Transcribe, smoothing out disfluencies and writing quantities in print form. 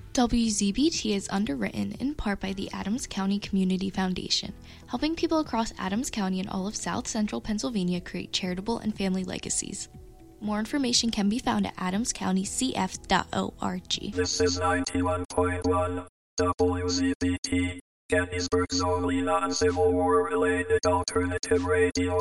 WZBT is underwritten in part by the Adams County Community Foundation, helping people across Adams County and all of South Central Pennsylvania create charitable and family legacies. More information can be found at adamscountycf.org. This is 91.1 WZBT, Gettysburg Zone, non-Civil War-related alternative radio